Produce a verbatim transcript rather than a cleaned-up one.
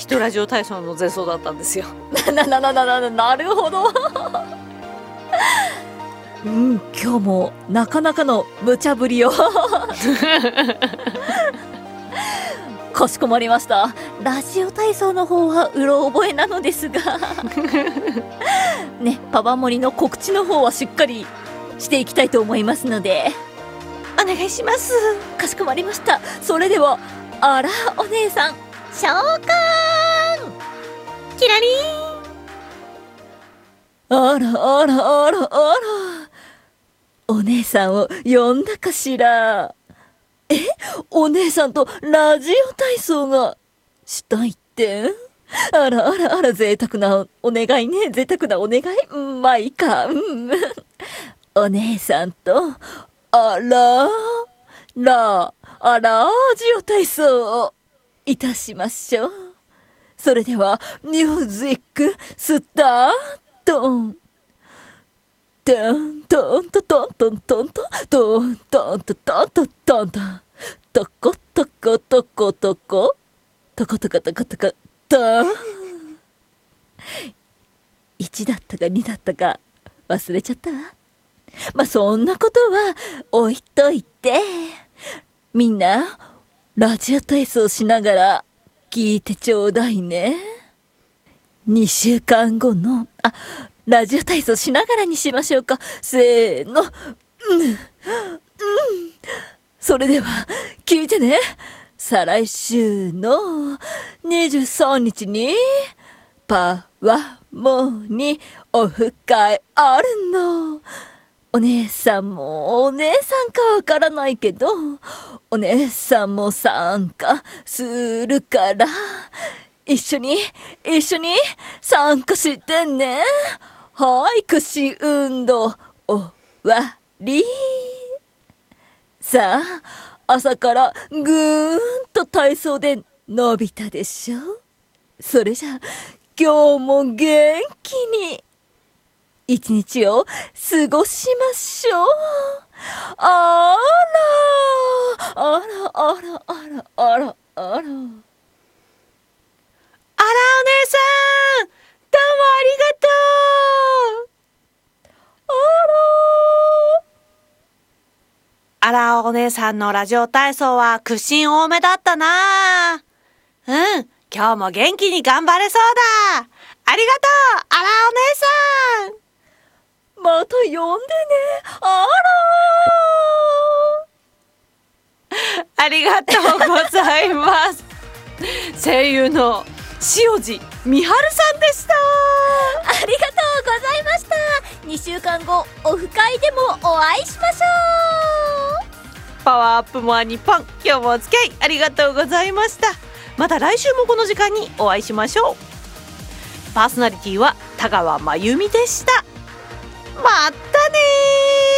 きっとラジオ体操の前奏だったんですよ。 なななななななるほどうん、今日もなかなかの無茶ぶりをかしこまりました。ラジオ体操の方はうろ覚えなのですがね、パパ森の告知の方はしっかりしていきたいと思いますのでお願いします。かしこまりました。それではあらお姉さん召喚キラリン。あらあらあらあら、お姉さんを呼んだかしら。え、お姉さんとラジオ体操がしたいって？あらあらあら、贅沢なお願いね。贅沢なお願い。うん、まあいいか。うん。お姉さんと、あら、ら、あラジオ体操をいたしましょう。それでは、ミュージック、スタート。トントントントントントントントントントントントントントントコトコトコトコトコトコトコトコトン。いちだったかにだったか忘れちゃったわ。まあそんなことは置いといて、みんなラジオ体操しながら聞いてちょうだいね。にしゅうかんごのあラジオ体操しながらにしましょうか。せーの。うん。うん。それでは、聞いてね。再来週のにじゅうさんにちに、パワモにオフ会あるの。お姉さんもお姉さんかわからないけど、お姉さんも参加するから、一緒に、一緒に参加してね。はい、屈伸運動終わり。さあ、朝からぐーんと体操で伸びたでしょ。それじゃあ、今日も元気に一日を過ごしましょう。あら、あら、あら、あら、あら、あら。あら、お姉さん、どうもありがとう。 あらお姉さんのラジオ体操は屈伸多めだったな。うん、今日も元気に頑張れそうだ。ありがとう、あらお姉さん。 また呼んでね。あらありがとうございます。声優の塩地美春さんでした。 ありがとうございました。にしゅうかんごオフ会でもお会いしましょう。 パワーアップモアニッポン、今日もお付き合いありがとうございました。また来週もこの時間にお会いしましょう。パーソナリティは田川真由美でした。また